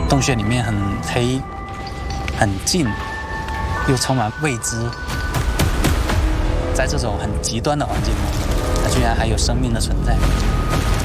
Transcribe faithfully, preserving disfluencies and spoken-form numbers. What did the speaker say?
洞穴里面很黑、很静，又充满未知。在这种很极端的环境中，它居然还有生命的存在。